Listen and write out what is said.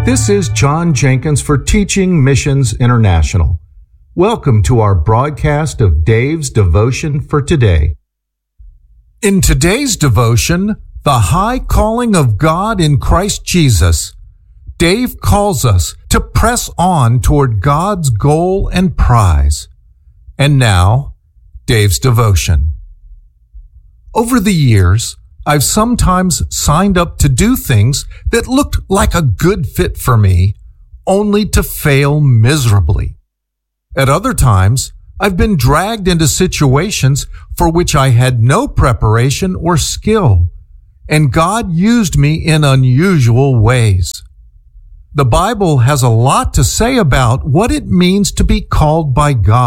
This is John Jenkins for Teaching Missions International. Welcome to our broadcast of Dave's Devotion for today. In today's devotion, The High Calling of God in Christ Jesus, Dave calls us to press on toward God's goal and prize. And now, Dave's devotion. Over the years, I've sometimes signed up to do things that looked like a good fit for me, only to fail miserably. At other times, I've been dragged into situations for which I had no preparation or skill, and God used me in unusual ways. The Bible has a lot to say about what it means to be called by God.